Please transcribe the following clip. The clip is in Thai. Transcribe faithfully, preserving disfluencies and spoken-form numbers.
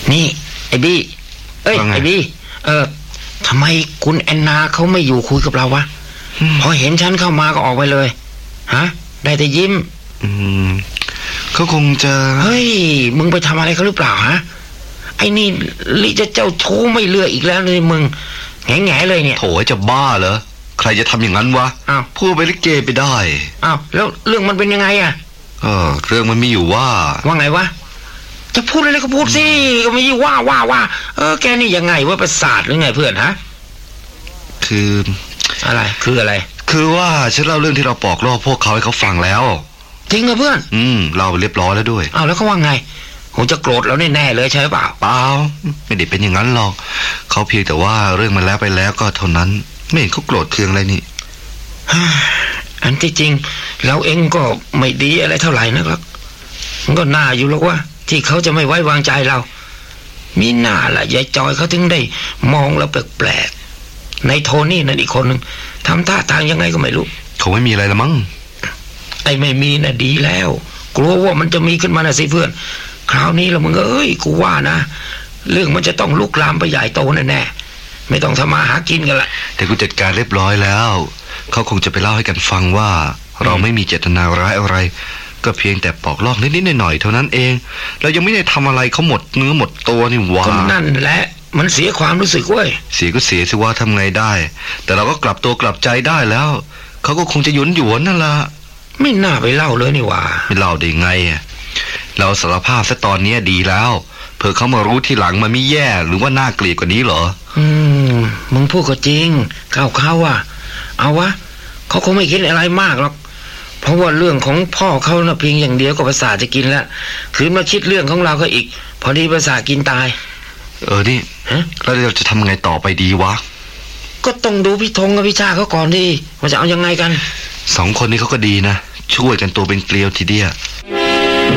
นี่ไอ้บี้เอ้ยไอ้บี้เออทำไมคุณแอนนาเขาไม่อยู่คุยกับเราวะพอเห็นฉันเข้ามาก็ออกไปเลยฮะได้แต่ยิ้มอืมเขาคงจะเฮ้ยมึงไปทำอะไรเขาหรือเปล่าฮะไอ้นี่ลิจะเจ้าชู้ไม่เลือกอีกแล้วเลยมึงแง่ๆเลยเนี่ยโถจะบ้าเหรอใครจะทำอย่างนั้นวะอ้าวพูดไปลิเกไปได้อ้าวแล้วเรื่องมันเป็นยังไงอ่ะเออเรื่องมันมีอยู่ว่าว่าไงวะจะพูดอะไรก็พูดสิก็ไม่ว่าว่าว่าเออแกนี่ยังไงว่าประสาทหรือไงเพื่อนฮะคืออะไรคืออะไรคือว่าฉันเล่าเรื่องที่เราปอกล่อพวกเขาให้เขาฟังแล้วจริงเหรอเพื่อนอืมเราเรียบร้อยแล้วด้วยอ้าวแล้วเขาว่าไงคงจะโกรธเราแน่ๆเลยใช่เปล่าเปล่าไม่ได้เป็นอย่างนั้นหรอกเขาเพียงแต่ว่าเรื่องมันแล้วไปแล้วก็เท่านั้นไม่เห็นเขาโกรธเคืองอะไรนี่อันที่จริงเราเองก็ไม่ดีอะไรเท่าไหร่นะครับมันก็น่าอยู่แล้วว่าที่เขาจะไม่ไว้วางใจเรามีหน้าล่ะยายจอยเขาถึงได้มองเราแปลกๆในโทนี่นั่นอีกคนนึงทำท่าทางยังไงก็ไม่รู้เขาไม่มีอะไรละมั้งไอ้ไม่มีน่ะดีแล้วกลัวว่ามันจะมีขึ้นมาน่ะสิเพื่อนคราวนี้ละมึงเอ้ยกูว่านะเรื่องมันจะต้องลุกลามไปใหญ่โตแน่ๆไม่ต้องทำมาหากินกันละแต่กูจัดการเรียบร้อยแล้วเขาคงจะไปเล่าให้กันฟังว่าเราไม่มีเจตนาร้ายอะไรก็เพียงแต่ปอกลอกนิดๆหน่อยๆเท่านั้นเองเรายังไม่ได้ทำอะไรเขาหมดเนื้อหมดตัวนี่หว่าก็นั่นแหละมันเสียความรู้สึกเว้ยเสียก็เสียสิว่าทำไงได้แต่เราก็กลับตัวกลับใจได้แล้วเขาก็คงจะหยุนหยวนนั่นละไม่น่าไปเล่าเลยนี่หว่าไม่เล่าได้ไงเราสารภาพซะตอนนี้ดีแล้วเผื่อเขามารู้ทีหลังมันไม่แย่หรือว่าน่าเกลียดกว่านี้เหรออืมมึงพูดก็จริงเข้าเขาว่ะเอาวะเขาคงไม่คิดอะไรมากหรอกเพราะว่าเรื่องของพ่อเขาน่ะเพียงอย่างเดียวก็ประสาทจะกินแล้วคือมาคิดเรื่องของเราก็อีกพอดีประสาทกินตายเออนี่แล้วเราจะทำไงต่อไปดีวะก็ต้องดูพี่ธงกับพี่ชาเขาก่อนดิว่าจะเอายังไงกันสองคนนี้เขาก็ดีนะช่วยกันตัวเป็นเกลียวทีเดียว